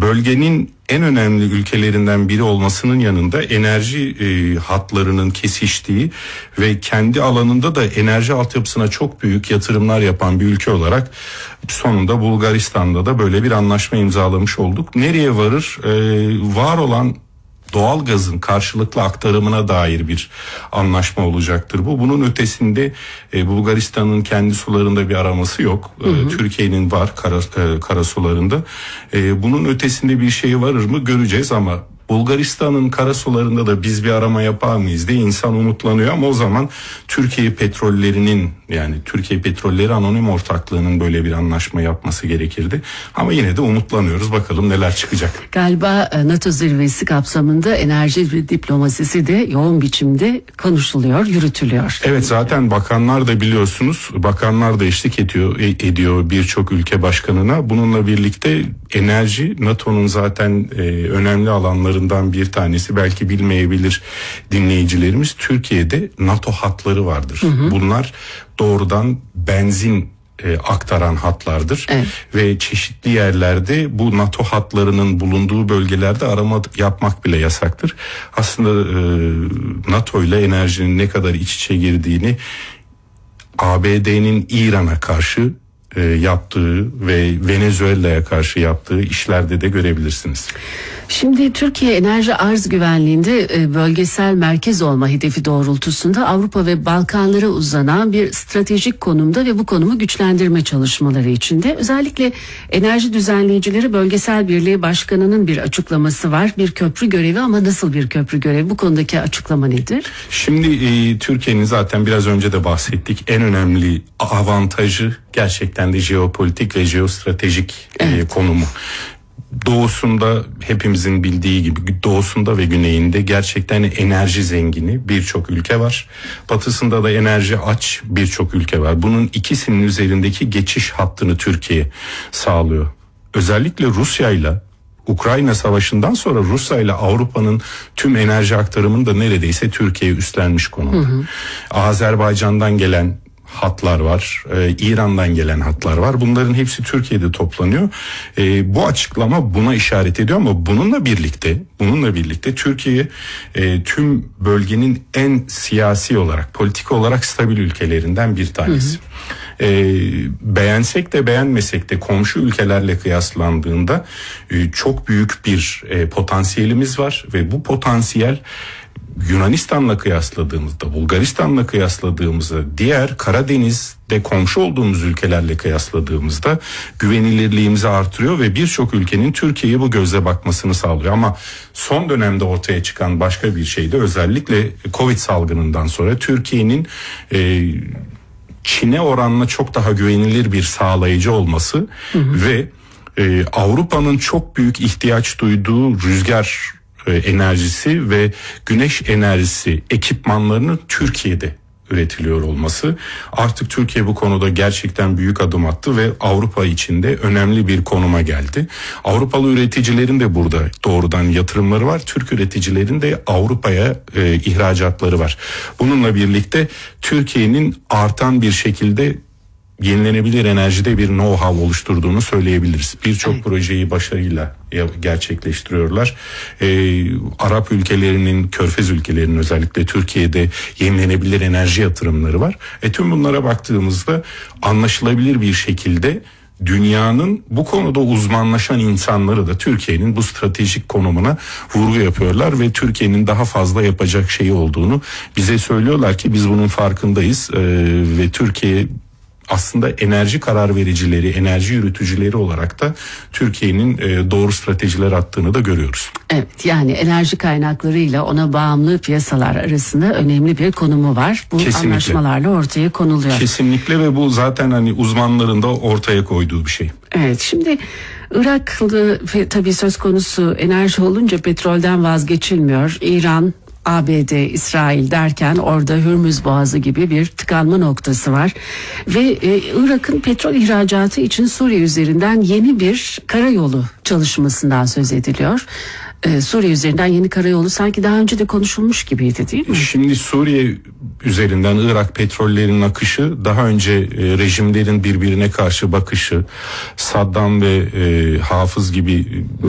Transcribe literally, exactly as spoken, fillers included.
bölgenin en önemli ülkelerinden biri olmasının yanında enerji e, hatlarının kesiştiği ve kendi alanında da enerji altyapısına çok büyük yatırımlar yapan bir ülke olarak sonunda Bulgaristan'da da böyle bir anlaşma imzalamış olduk. Nereye varır? E, var olan doğal gazın karşılıklı aktarımına dair bir anlaşma olacaktır bu. Bunun ötesinde e, Bulgaristan'ın kendi sularında bir araması yok. E, Türkiye'nin var kara, e, karasularında. E, bunun ötesinde bir şey varır mı göreceğiz ama Bulgaristan'ın karasularında da biz bir arama yapar mıyız diye insan umutlanıyor ama o zaman Türkiye Petrollerinin, yani Türkiye Petrolleri Anonim Ortaklığı'nın böyle bir anlaşma yapması gerekirdi. Ama yine de umutlanıyoruz, bakalım neler çıkacak. Galiba NATO zirvesi kapsamında enerji diplomasisi de yoğun biçimde konuşuluyor, yürütülüyor. Evet, zaten bakanlar da biliyorsunuz, bakanlar da eşlik ediyor, ediyor birçok ülke başkanına. Bununla birlikte enerji NATO'nun zaten e, önemli alanlarından bir tanesi, belki bilmeyebilir dinleyicilerimiz. Türkiye'de NATO hatları vardır. Hı hı. Bunlar doğrudan benzin e, aktaran hatlardır. Evet. Ve çeşitli yerlerde bu NATO hatlarının bulunduğu bölgelerde arama yapmak bile yasaktır. Aslında e, NATO ile enerjinin ne kadar iç içe girdiğini A B D'nin İran'a karşı e, yaptığı ve Venezuela'ya karşı yaptığı işlerde de görebilirsiniz. Şimdi Türkiye enerji arz güvenliğinde bölgesel merkez olma hedefi doğrultusunda Avrupa ve Balkanlara uzanan bir stratejik konumda ve bu konumu güçlendirme çalışmaları içinde. Özellikle Enerji Düzenleyicileri Bölgesel Birliği Başkanı'nın bir açıklaması var. Bir köprü görevi, ama nasıl bir köprü görevi? Bu konudaki açıklama nedir? Şimdi e, Türkiye'nin zaten biraz önce de bahsettik. En önemli avantajı gerçekten de jeopolitik ve jeostratejik evet. e, konumu. Doğusunda, hepimizin bildiği gibi doğusunda ve güneyinde gerçekten enerji zengini birçok ülke var. Batısında da enerji aç birçok ülke var. Bunun ikisinin üzerindeki geçiş hattını Türkiye sağlıyor. Özellikle Rusya ile Ukrayna Savaşı'ndan sonra Rusya ile Avrupa'nın tüm enerji aktarımını da neredeyse Türkiye üstlenmiş konumda. Hı hı. Azerbaycan'dan gelen hatlar var, ee, İran'dan gelen hatlar var. Bunların hepsi Türkiye'de toplanıyor. Ee, bu açıklama buna işaret ediyor ama bununla birlikte, bununla birlikte Türkiye e, tüm bölgenin en siyasi olarak, politik olarak stabil ülkelerinden bir tanesi. Hı hı. Ee, beğensek de beğenmesek de komşu ülkelerle kıyaslandığında e, çok büyük bir e, potansiyelimiz var ve bu potansiyel Yunanistan'la kıyasladığımızda, Bulgaristan'la kıyasladığımızda, diğer Karadeniz'de komşu olduğumuz ülkelerle kıyasladığımızda güvenilirliğimizi artırıyor ve birçok ülkenin Türkiye'ye bu gözle bakmasını sağlıyor. Ama son dönemde ortaya çıkan başka bir şey de özellikle Covid salgınından sonra Türkiye'nin e, Çin'e oranla çok daha güvenilir bir sağlayıcı olması, hı hı. ve e, Avrupa'nın çok büyük ihtiyaç duyduğu rüzgar enerjisi ve güneş enerjisi ekipmanlarının Türkiye'de üretiliyor olması. Artık Türkiye bu konuda gerçekten büyük adım attı ve Avrupa içinde önemli bir konuma geldi. Avrupalı üreticilerin de burada doğrudan yatırımları var. Türk üreticilerin de Avrupa'ya e, ihracatları var. Bununla birlikte Türkiye'nin artan bir şekilde yenilenebilir enerjide bir know-how oluşturduğunu söyleyebiliriz. Birçok evet. projeyi başarıyla gerçekleştiriyorlar. Ee, Arap ülkelerinin, Körfez ülkelerinin özellikle Türkiye'de yenilenebilir enerji yatırımları var. E tüm bunlara baktığımızda anlaşılabilir bir şekilde dünyanın bu konuda uzmanlaşan insanları da Türkiye'nin bu stratejik konumuna vurgu yapıyorlar ve Türkiye'nin daha fazla yapacak şeyi olduğunu bize söylüyorlar ki biz bunun farkındayız ee, ve Türkiye aslında enerji karar vericileri, enerji yürütücüleri olarak da Türkiye'nin e, doğru stratejiler attığını da görüyoruz. Evet, yani enerji kaynaklarıyla ona bağımlı piyasalar arasında önemli bir konumu var. Bu kesinlikle. Anlaşmalarla ortaya konuluyor. Kesinlikle ve bu zaten hani uzmanların da ortaya koyduğu bir şey. Evet, şimdi Iraklı tabii söz konusu enerji olunca petrolden vazgeçilmiyor. İran, A B D, İsrail derken orada Hürmüz Boğazı gibi bir tıkanma noktası var. Ve e, Irak'ın petrol ihracatı için Suriye üzerinden yeni bir karayolu çalışmasından söz ediliyor. Ee, Suriye üzerinden yeni karayolu sanki daha önce de konuşulmuş gibiydi, değil mi? Şimdi Suriye üzerinden Irak petrollerinin akışı, daha önce e, rejimlerin birbirine karşı bakışı, Saddam ve e, Hafız gibi